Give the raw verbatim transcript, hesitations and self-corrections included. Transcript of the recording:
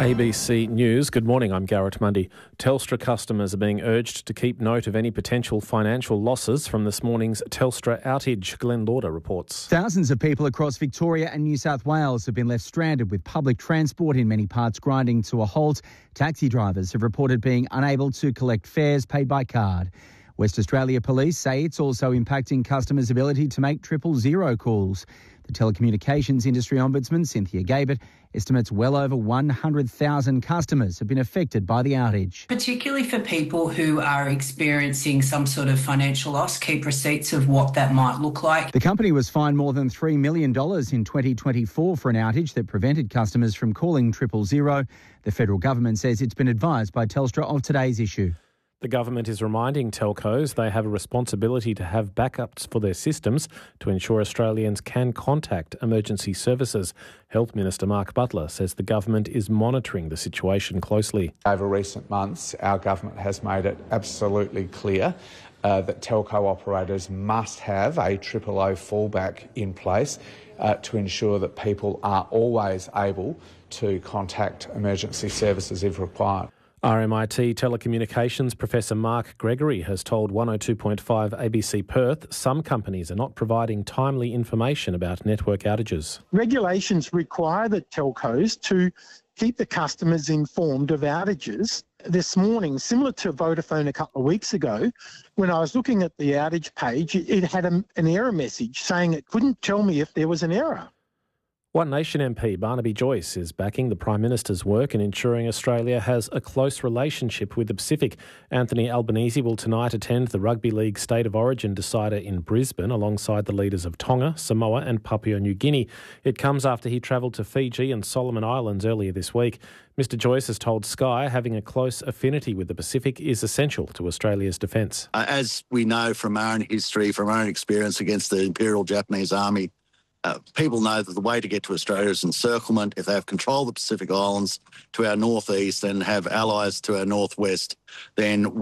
A B C News. Good morning, I'm Garrett Mundy. Telstra customers are being urged to keep note of any potential financial losses from this morning's Telstra outage. Glenn Lauder reports. Thousands of people across Victoria and New South Wales have been left stranded with public transport in many parts grinding to a halt. Taxi drivers have reported being unable to collect fares paid by card. West Australia Police say it's also impacting customers' ability to make triple zero calls. The telecommunications industry ombudsman, Cynthia Gabert, estimates well over one hundred thousand customers have been affected by the outage. Particularly for people who are experiencing some sort of financial loss, keep receipts of what that might look like. The company was fined more than three million dollars in twenty twenty-four for an outage that prevented customers from calling triple zero. The federal government says it's been advised by Telstra of today's issue. The government is reminding telcos they have a responsibility to have backups for their systems to ensure Australians can contact emergency services. Health Minister Mark Butler says the government is monitoring the situation closely. Over recent months, our government has made it absolutely clear uh, that telco operators must have a triple O fallback in place uh, to ensure that people are always able to contact emergency services if required. R M I T telecommunications professor Mark Gregory has told one oh two point five A B C Perth some companies are not providing timely information about network outages. Regulations require the telcos to keep the customers informed of outages. This morning, similar to Vodafone a couple of weeks ago, when I was looking at the outage page, it had a, an error message saying it couldn't tell me if there was an error. One Nation M P Barnaby Joyce is backing the Prime Minister's work in ensuring Australia has a close relationship with the Pacific. Anthony Albanese will tonight attend the Rugby League State of Origin decider in Brisbane alongside the leaders of Tonga, Samoa and Papua New Guinea. It comes after he travelled to Fiji and Solomon Islands earlier this week. Mister Joyce has told Sky having a close affinity with the Pacific is essential to Australia's defence. Uh, as we know from our own history, from our own experience against the Imperial Japanese Army, Uh, people know that the way to get to Australia is encirclement. If they have control of the Pacific Islands to our northeast and have allies to our northwest, then